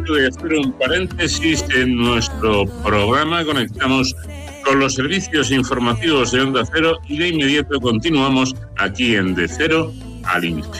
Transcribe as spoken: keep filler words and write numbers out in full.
momento de hacer un paréntesis en nuestro programa. Conectamos con los servicios informativos de Onda Cero y de inmediato continuamos aquí en De Cero al Infierno.